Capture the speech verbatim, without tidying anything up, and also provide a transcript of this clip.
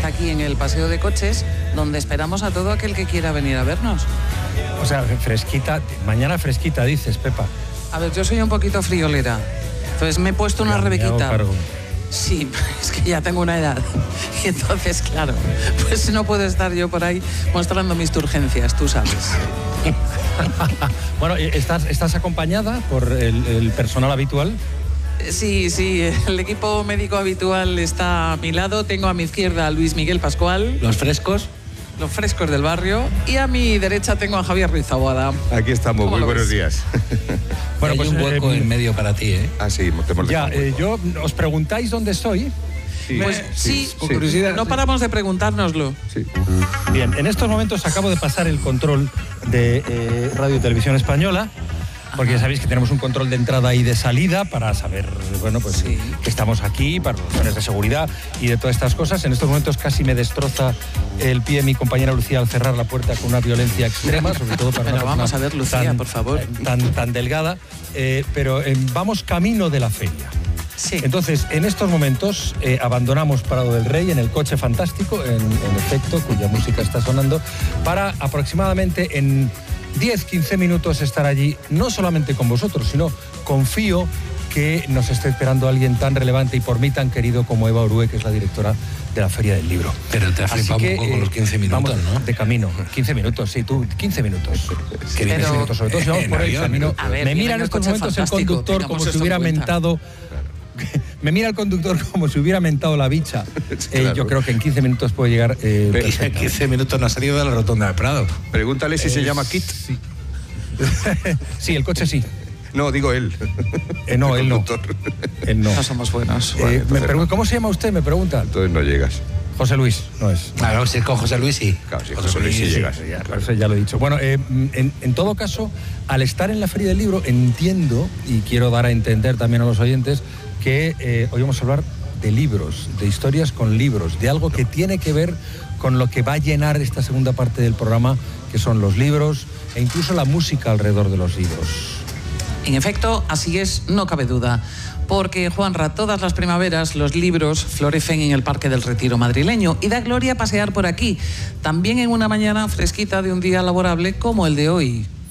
está aquí en el paseo de coches, donde esperamos a todo aquel que quiera venir a vernos. O sea, fresquita, mañana fresquita, dices, Pepa. A ver, yo soy un poquito friolera, entonces me he puesto una Ya, rebequita. me hago cargo. Sí, es que ya tengo una edad. Y entonces, claro, pues no puedo estar yo por ahí mostrando mis turgencias, tú sabes. Bueno, ¿estás, estás acompañada por el, el personal habitual? Sí, sí, el equipo médico habitual está a mi lado. Tengo a mi izquierda a Luis Miguel Pascual. ¿Los frescos? Los frescos del barrio. Y a mi derecha tengo a Javier Ruiz Taboada. Aquí estamos, muy buenos días. Bueno, pues hay un hueco eh, en medio para ti, ¿eh? Ah, sí, te hemos Ya, dejado un eh, hueco. yo, ¿os preguntáis dónde estoy? Sí, Pues sí, sí, con sí. curiosidad. No paramos de preguntárnoslo. Sí. Bien, en estos momentos acabo de pasar el control de eh, Radio y Televisión Española, porque ya sabéis que tenemos un control de entrada y de salida para saber, bueno, pues Sí. que estamos aquí, para razones de seguridad y de todas estas cosas. En estos momentos casi me destroza el pie mi compañera Lucía al cerrar la puerta con una violencia extrema, sobre todo para Pero una vamos persona a ver, Lucía, tan, por favor. eh, Tan, tan delgada, eh, pero eh, vamos camino de la feria. Sí. Entonces, en estos momentos eh, abandonamos Prado del Rey en el coche fantástico, en, en efecto, cuya música está sonando, para aproximadamente en diez a quince minutos estar allí, no solamente con vosotros, sino confío que nos esté esperando alguien tan relevante y por mí tan querido como Eva Orue, que es la directora de la Feria del Libro. Pero te ha flipado un poco con los quince minutos, vamos, ¿no? De camino, quince minutos, sí, tú, quince minutos. Que quince Pero- minutos, sobre todo si vamos en por el avión, camino. a ver, Me viene mira en en el estos coche momentos el fantástico, conductor tengamos como si eso en hubiera cuenta. mentado... Me mira el conductor como si hubiera mentado la bicha. Eh, Claro. yo creo que en quince minutos puede llegar... Eh, Pero perfectamente. quince minutos no ha salido de la rotonda de Prado. Pregúntale si se Eh, llama Kit. Sí. Sí, el coche sí. No, digo él. Eh, no, El él no. conductor. Él no. No somos buenos. Eh, Bueno, me entonces pregun- no. ¿Cómo se llama usted? Me pregunta. Entonces no llegas. José Luis, no es. Claro, si es con José Luis, sí. Claro, si José Luis sí llegas. Ya, eso ya lo he dicho. Bueno, eh, en, en todo caso, al estar en la Feria del Libro, entiendo, y quiero dar a entender también a los oyentes, que eh, hoy vamos a hablar de libros, de historias con libros, de algo que tiene que ver con lo que va a llenar esta segunda parte del programa, que son los libros e incluso la música alrededor de los libros. En efecto, así es, no cabe duda. Porque, Juanra, todas las primaveras los libros florecen en el Parque del Retiro madrileño y da gloria pasear por aquí, también en una mañana fresquita de un día laborable como el de hoy.